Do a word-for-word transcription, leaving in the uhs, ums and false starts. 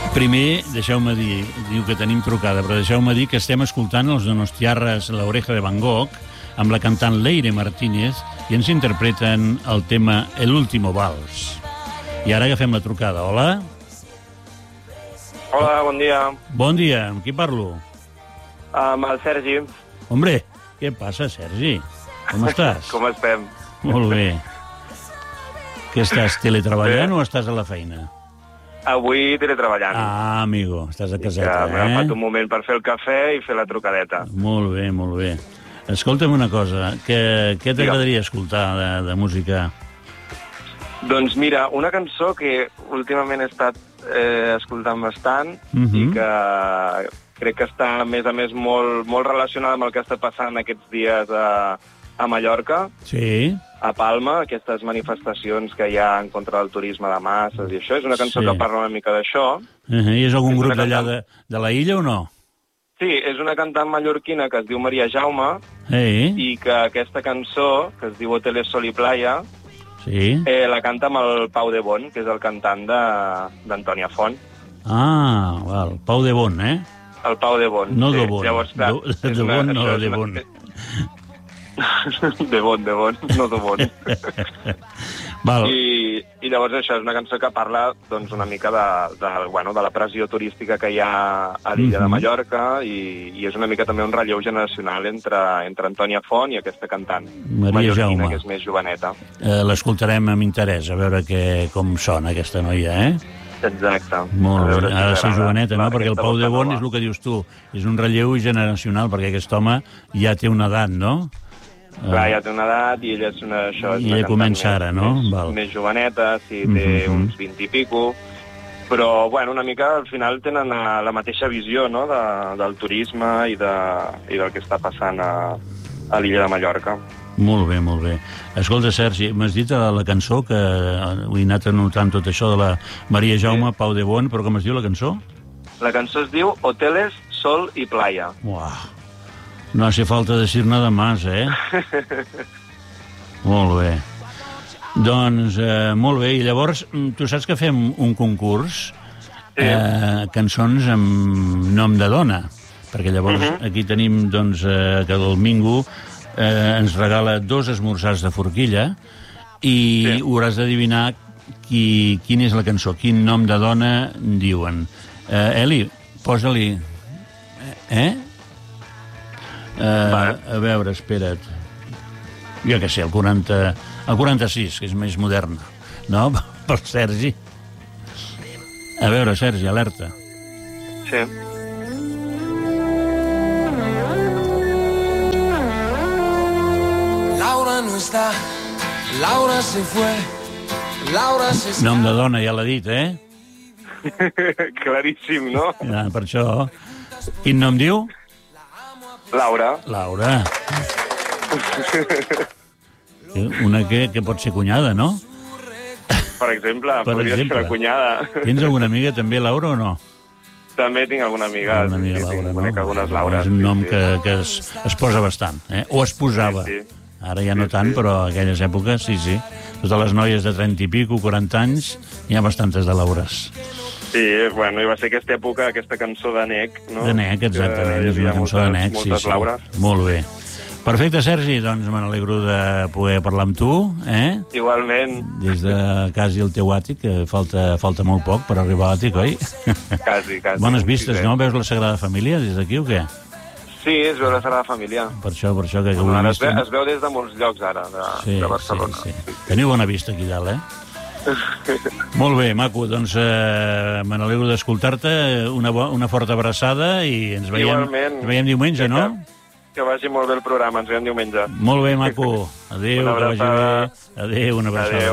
Primer, deixeu-me dir, diu que tenim trucada, però deixeu-me dir que estem escoltant els Donostiarras La Oreja de Van Gogh amb la cantant Leire Martínez i ens interpreten el tema El último vals. I ara agafem la trucada. Hola? Hola, bon dia. Bon dia, amb qui parlo? Amb el Sergi. Hombre, què passa, Sergi? Com estàs? Com estem? Molt bé. Que estàs teletreballant o estàs a la feina? Avui teletreballant. Ah, amigo, estàs a caseta, que eh? M'he agafat un moment per fer el cafè i fer la trucadeta. Molt bé, molt bé. Escolta'm una cosa, que, què t'agradaria escoltar de, de música? Doncs mira, una cançó que últimament he estat eh, escoltant bastant Mhm. i que crec que està, a més a més, molt, molt relacionada amb el que està passant aquests dies a, a Mallorca, Sí? a Palma, aquestes manifestacions que hi ha en contra del turisme de masses i això. És una cançó Sí. que parla una mica d'això. Uh-huh. I és algun És grup una d'allà cantant- de, de la illa o no? Sí, és una cantant mallorquina que es diu Maria Jaume Eh? i que aquesta cançó, que es diu Hoteles Sol i Playa, Sí? eh, la canta amb el Pau de Bon, que és el cantant d'Antònia Font. Ah, val. Pau de Bon, eh? El Pau de Bon. No sí. de Bon. Llavors, clar, de, és de una- Bon, no, això és de una- Bon. De Bon, de Bon, no de Bon. Val. I, I llavors això és una cançó que parla doncs, una mica de, de, bueno, de la pressió turística que hi ha a l'illa Mhm. de Mallorca i, i és una mica també un relleu generacional entre, entre Antònia Font i aquesta cantant Maria mallorquina, Jaume. que és més joveneta. Eh, L'escoltarem amb interès, a veure que, com sona aquesta noia, eh? Exacte. Molt A bé. veure si Ha de ser m'agrada joveneta, no? la- Perquè el aquesta Pau de bossa Bon nova. és el que dius tu. És un relleu generacional, perquè aquest home ja té una edat, no? Clar, ja té una edat i ella és una, això, és I una ella cantant comença més, ara, no? Més, Val. més joveneta, sí, té Mhm. uns vint i pico, però, bueno, una mica al final tenen la, la mateixa visió, no?, de, del turisme i, de, i del que està passant a, a l'illa de Mallorca. Molt bé, molt bé. Escolta, Sergi, m'has dit a la cançó que ho he anat anotant tot això de la Maria Jaume, Sí. Pau de Bon, però com es diu la cançó? La cançó es diu Hoteles, Sol i Playa. Uah, no hace falta decir nada más, eh? Molt bé. Doncs, eh, molt bé. I llavors, mm, tu saps que fem un concurs, Sí. eh, cançons amb nom de dona, perquè llavors Mhm. aquí tenim, doncs, eh, que el Mingo eh, ens regala dos esmorzars de forquilla i Sí. hauràs d'adivinar qui, quina és la cançó, quin nom de dona diuen. Eh, Eli, posa-li... Eh? Eh, Vale. a veure, espera't. Jo què sé, el quaranta... El quaranta-sis, que és més modern. No? Pel Sergi. A veure, Sergi, alerta. Sí. Laura no está, Laura se fue, Laura se está. Nom de dona, ja l'ha dit, eh? Claríssim, no? Ja, per això... Quin nom diu? Laura. Laura. Una que, que pot ser cunyada, no? Per exemple, Per podria exemple. ser la cunyada. Tens alguna amiga també, Laura, o no? També tinc alguna amiga. Alguna amiga sí, sí, Laura, tinc, no? conec algunes Laures. És un nom sí, sí. que, que es, es posa bastant, eh? O es posava. Sí, sí. Ara ja no Sí, tant, sí. però a aquelles èpoques, sí, sí. Totes les noies de trenta i pico, quaranta anys, hi ha bastantes de Laures. Sí, bueno, i va ser aquesta època, aquesta cançó de Nec, no? De Nec, exactament, Que hi és una havia cançó de moltes- Nec, sí, moltes sí. Laures. Molt bé. Perfecte, Sergi, doncs me n'alegro de poder parlar amb tu, eh? Igualment, Des de quasi el teu àtic, que falta, falta molt poc per arribar a l'àtic, oi? quasi, quasi. Bones vistes, Sí, no? Veus la Sagrada Família des d'aquí o què? Sí, es veu la Sagrada Família. Per això, per això que... que Bueno, ho he ara es, vist... ve, es veu des de molts llocs, ara, de, Sí, de Barcelona. sí, sí. Teniu bona vista aquí dalt, eh? Molt bé, maco, doncs eh, me n'alegro d'escoltar-te, una, bo- una forta abraçada i ens veiem, Igualment. ens veiem diumenge, no? Que, que vagi molt bé el programa, ens veiem diumenge. Molt bé, maco. Adéu, Una que vagi abraçada. bé. Adéu, una abraçada. Adéu.